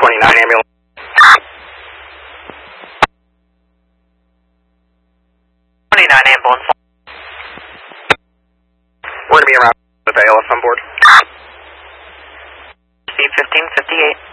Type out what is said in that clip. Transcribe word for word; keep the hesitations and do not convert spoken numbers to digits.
twenty-nine ambulance. twenty-nine ambulance. We're going to be around with A L S on board. C fifteen fifty-eight.